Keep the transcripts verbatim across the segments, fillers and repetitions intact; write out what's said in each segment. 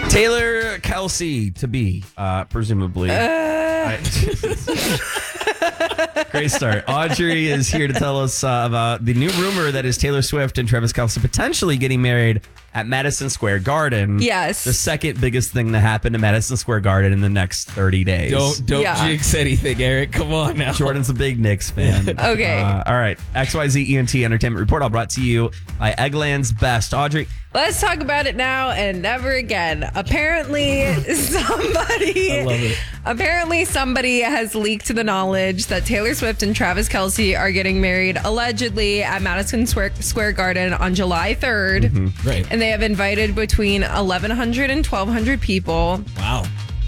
Taylor Kelsey to be, uh, presumably. Uh. Great start. Audrey is here to tell us uh, about the new rumor that is Taylor Swift and Travis Kelce potentially getting married at Madison Square Garden. Yes. The second biggest thing that happened to Madison Square Garden in the next thirty days. Don't don't Yeah. jinx anything, Eric. Come on now. Jordan's a big Knicks fan. Okay. Uh, all right. X Y Z E N T Entertainment Report, all brought to you by Eggland's Best. Audrey. Let's talk about it now and never again. Apparently, somebody. I love it. Apparently, somebody has leaked the knowledge that Taylor Swift and Travis Kelce are getting married allegedly at Madison Square, Square Garden on July third. Mm-hmm. Right. And they have invited between eleven hundred and twelve hundred people. Wow.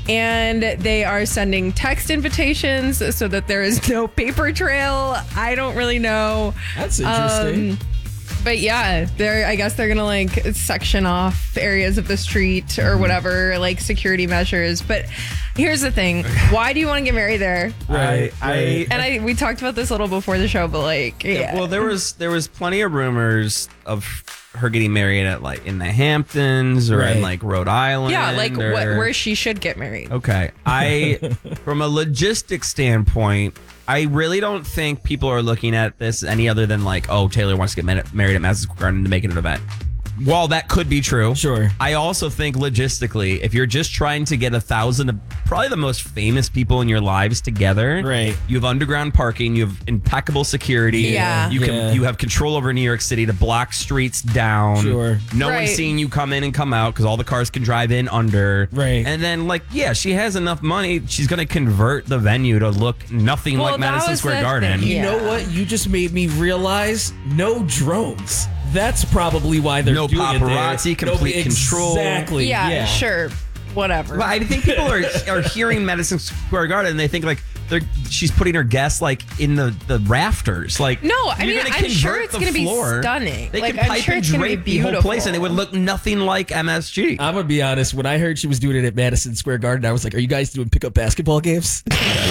And they are sending text invitations so that there is no paper trail. I don't really know. That's interesting. Um, But yeah, they're. I guess they're gonna like section off areas of the street or whatever, like security measures. But here's the thing: why do you want to get married there? Right. I, I, And I we talked about this a little before the show, but like, yeah. Well, there was there was plenty of rumors of her getting married at like in the Hamptons or in Right. like Rhode Island. yeah, like or, what, where she should get married. Okay, I from a logistics standpoint, I really don't think people are looking at this any other than like, oh, Taylor wants to get ma- married at Madison Square Garden to make it an event. While that could be true, Sure. I also think logistically, if you're just trying to get a thousand of probably the most famous people in your lives together, Right. You have underground parking, you have impeccable security, Yeah. you can Yeah. you have control over New York City to block streets down. Sure. No Right. one's seeing you come in and come out because all the cars can drive in under. Right. And then, like, yeah, she has enough money. She's going to convert the venue to look nothing Well, like that Madison was Square the Garden. thing. You Yeah. know what? You just made me realize no drones. That's probably why they're No doing paparazzi, it there. complete no, control. Exactly. Yeah, Yeah, sure, whatever. But I think people are are hearing Madison Square Garden and they think like they're she's putting her guests like in the, the rafters. Like No, I you're mean, gonna I'm sure convert it's the gonna be floor. stunning. They Like, could I'm pipe sure and it's gonna be drape the whole place and it would beautiful. look nothing like M S G. I'm gonna be honest. When I heard she was doing it at Madison Square Garden, I was like, "Are you guys doing pickup basketball games?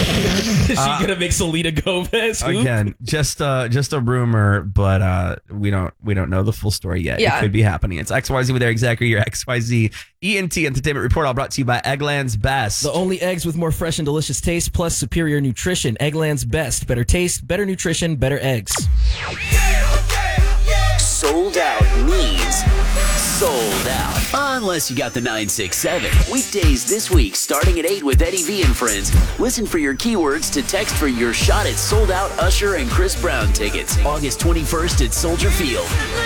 Is she Uh, gonna make Selena Gomez hoop?" Again, just uh, just a rumor, but uh, we don't we don't know the full story yet. Yeah. It could be happening. It's X Y Z with Eric Zachary, your X Y Z E N T Entertainment Report, all brought to you by Eggland's Best. The only eggs with more fresh and delicious taste, plus superior nutrition. Eggland's Best. Better taste, better nutrition, better eggs. Sold out means sold out. Unless you got the nine six seven. Weekdays this week starting at eight with Eddie V and friends. Listen for your keywords to text for your shot at sold out Usher and Chris Brown tickets. August twenty-first at Soldier Field.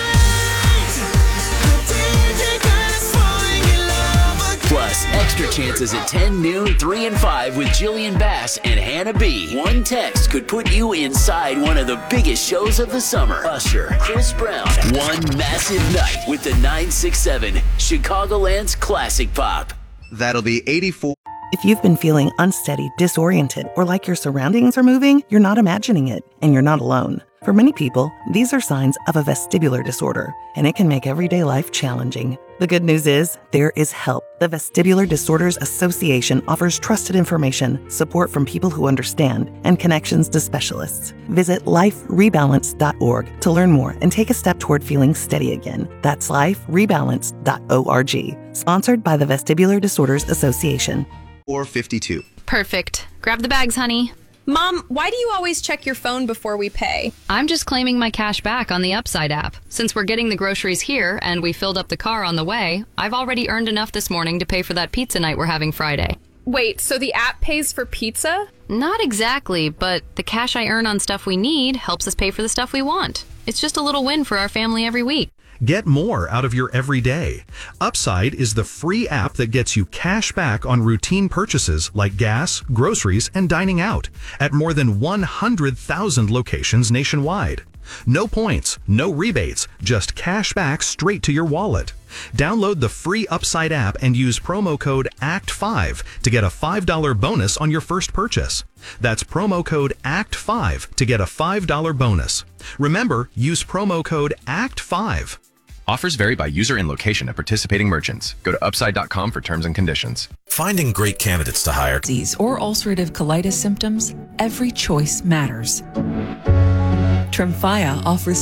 Plus, extra chances at ten, noon, three, and five with Jillian Bass and Hannah B. One text could put you inside one of the biggest shows of the summer. Usher, Chris Brown. One massive night with the nine six seven, Chicagoland's classic pop. That'll be eighty-four. If you've been feeling unsteady, disoriented, or like your surroundings are moving, you're not imagining it, and you're not alone. For many people, these are signs of a vestibular disorder, and it can make everyday life challenging. The good news is, there is help. The Vestibular Disorders Association offers trusted information, support from people who understand, and connections to specialists. Visit life rebalance dot org to learn more and take a step toward feeling steady again. That's life rebalance dot org. Sponsored by the Vestibular Disorders Association. Or fifty-two. Perfect. Grab the bags, honey. Mom, why do you always check your phone before we pay? I'm just claiming my cash back on the Upside app. Since we're getting the groceries here and we filled up the car on the way, I've already earned enough this morning to pay for that pizza night we're having Friday. Wait, so the app pays for pizza? Not exactly, but the cash I earn on stuff we need helps us pay for the stuff we want. It's just a little win for our family every week. Get more out of your everyday. Upside is the free app that gets you cash back on routine purchases like gas, groceries, and dining out at more than one hundred thousand locations nationwide. No points, no rebates, just cash back straight to your wallet. Download the free Upside app and use promo code A C T five to get a five dollars bonus on your first purchase. That's promo code A C T five to get a five dollars bonus. Remember, use promo code A C T five. Offers vary by user and location of participating merchants. Go to upside dot com for terms and conditions. Finding great candidates to hire. Disease or ulcerative colitis symptoms, every choice matters. Tremfya offers